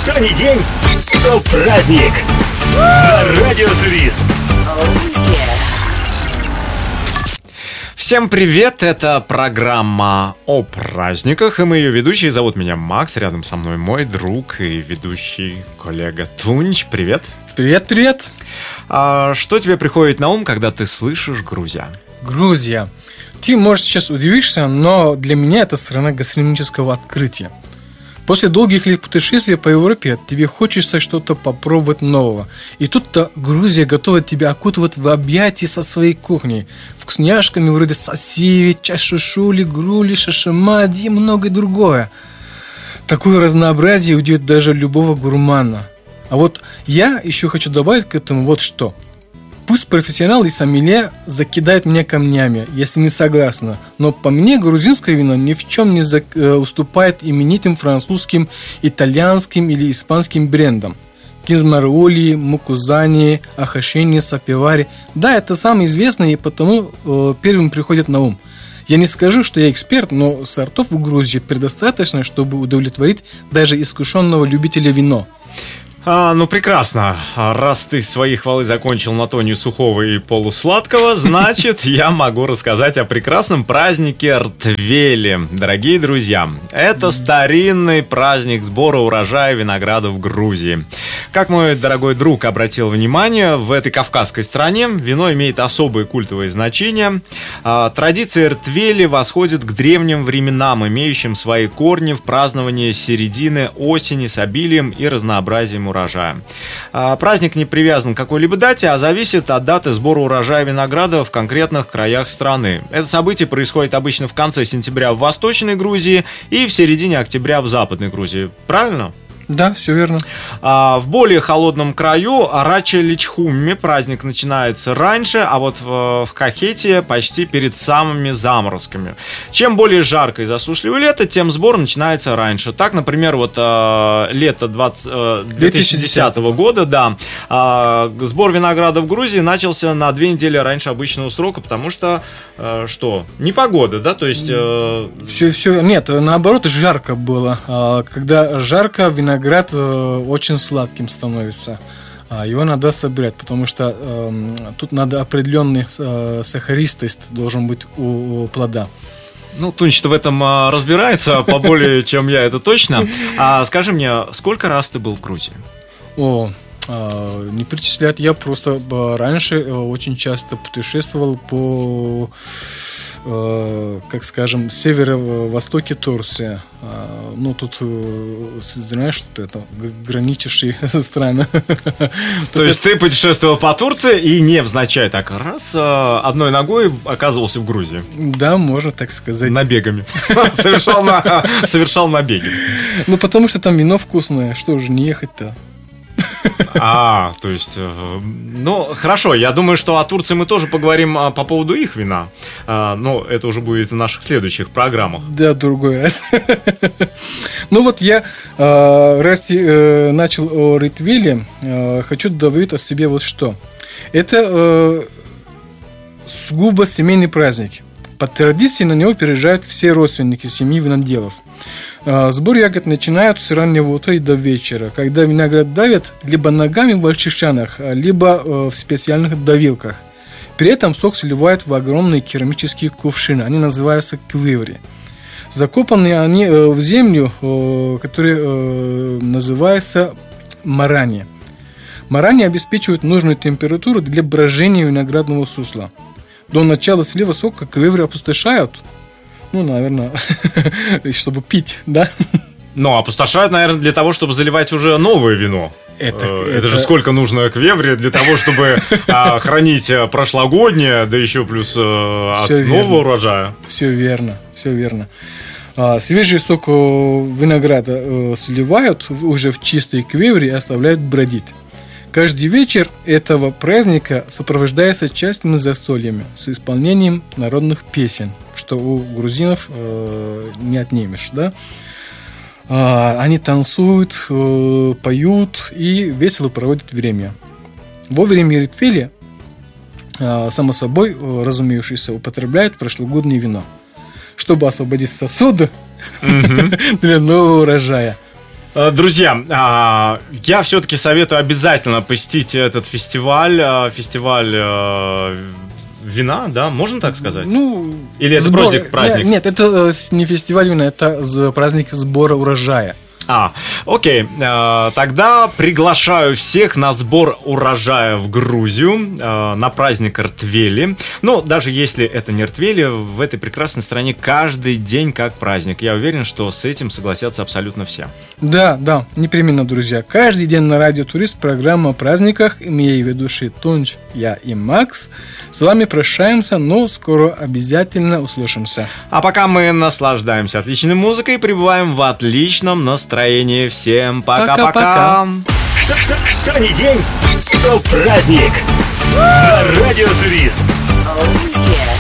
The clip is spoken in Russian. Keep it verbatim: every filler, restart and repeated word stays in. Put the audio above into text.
Что ни день, то праздник. На Радио Турист. Всем привет, это программа о праздниках, и мы ее ведущие. Зовут меня Макс, рядом со мной мой друг и ведущий коллега Тунч. Привет. Привет, привет. А что тебе приходит на ум, когда ты слышишь Грузия? Грузия. Ты, может, сейчас удивишься, но для меня это страна гастрономического открытия. После долгих лет путешествия по Европе тебе хочется что-то попробовать нового. И тут-то Грузия готова тебя окутывать в объятия со своей кухней. Вкусняшками вроде сосиви, чашушули, грули, шашамади и многое другое. Такое разнообразие удивит даже любого гурмана. А вот я еще хочу добавить к этому вот что. Пусть профессионал и сомелье закидают меня камнями, если не согласна, но по мне грузинское вино ни в чем не за... уступает именитым французским, итальянским или испанским брендам. Кизмарули, Мукузани, Ахашини, Сапивари. Да, это самые известные, и потому э, первым приходят на ум. Я не скажу, что я эксперт, но сортов в Грузии предостаточно, чтобы удовлетворить даже искушенного любителя вина. А, ну прекрасно. Раз ты свои хвалы закончил на тоне сухого и полусладкого, значит, я могу рассказать о прекрасном празднике Ртвели. Дорогие друзья, это старинный праздник сбора урожая винограда в Грузии. Как мой дорогой друг обратил внимание, в этой кавказской стране вино имеет особое культовое значение. Традиция Ртвели восходит к древним временам, имеющим свои корни в праздновании середины осени с обилием и разнообразием урожая. Праздник не привязан к какой-либо дате, а зависит от даты сбора урожая винограда в конкретных краях страны. Это событие происходит обычно в конце сентября в Восточной Грузии и в середине октября в Западной Грузии. Правильно? Да, все верно. А, в более холодном краю, Рача-Личхуме, праздник начинается раньше, а вот в, в Кахете почти перед самыми заморозками. Чем более жаркое и засушливое лето, тем сбор начинается раньше. Так, например, вот а, лето две тысячи десятого года, да, а, сбор винограда в Грузии начался на две недели раньше обычного срока, потому что, а, что, непогода, да, то есть... А... Все, все, нет, наоборот, жарко было. А, когда жарко, виноград Виноград э, очень сладким становится. А, его надо собирать, потому что э, тут надо определенный э, сахаристость должен быть у, у плода. Ну, Тунч-то в этом а, разбирается поболее, чем я, это точно. А скажи мне, сколько раз ты был в Грузии? О, э, не перечислять. Я просто э, раньше э, очень часто путешествовал по... как скажем, северо-востоке Турции. Ну, тут, знаешь, что это граничащие страны. То есть ты путешествовал по Турции и невзначай так раз одной ногой оказывался в Грузии? Да, можно так сказать. Набегами. Совершал набеги. Ну, потому что там вино вкусное. Что же не ехать-то? А, то есть, ну, хорошо, я думаю, что о Турции мы тоже поговорим по поводу их вина, но это уже будет в наших следующих программах. Да, другой раз. Ну вот я, раз начал о Ртвели, хочу добавить о себе вот что. Это сугубо семейный праздник. По традиции на него приезжают все родственники семьи виноделов. Сбор ягод начинают с раннего утра и до вечера, когда виноград давят либо ногами в больших чанах, либо в специальных давилках. При этом сок сливают в огромные керамические кувшины, они называются квиври. Закопаны они в землю, которая называется марани. Марани обеспечивают нужную температуру для брожения виноградного сусла. До начала слива сока квиври опустошают. Ну, наверное, чтобы пить, да? Ну, опустошают, наверное, для того, чтобы заливать уже новое вино. Это, это, это же сколько нужно квеври для того, чтобы а, хранить прошлогоднее, да еще плюс а, от верно. Нового урожая. Все верно, все верно. А, свежий сок винограда а, сливают уже в чистые квеври и оставляют бродить. Каждый вечер этого праздника сопровождается частыми застольями с исполнением народных песен, что у грузинов э, не отнимешь, да? А, они танцуют, э, поют и весело проводят время. Во время Ртвели, э, само собой, э, разумеющееся, употребляют прошлогоднее вино, чтобы освободить сосуды mm-hmm. для нового урожая. Э, Друзья, а, я все-таки советую обязательно посетить этот фестиваль, а, фестиваль э, вина, да, можно так сказать? Ну, Или это сбор- праздник, праздник? Нет, это э, не фестиваль вина, это з- праздник сбора урожая. А, окей, э, тогда приглашаю всех на сбор урожая в Грузию, э, на праздник Ртвели. Ну, даже если это не Ртвели, в этой прекрасной стране каждый день как праздник. Я уверен, что с этим согласятся абсолютно все. Да, да, непременно, друзья. Каждый день на Радио Турист программа о праздниках. И мы ее ведущие Тунч, я и Макс. С вами прощаемся, но скоро обязательно услышимся. А пока мы наслаждаемся отличной музыкой и пребываем в отличном настроении. Всем пока-пока! Пока-пока. Что, что, что не день, то праздник. На Радио Турист. Oh, yeah.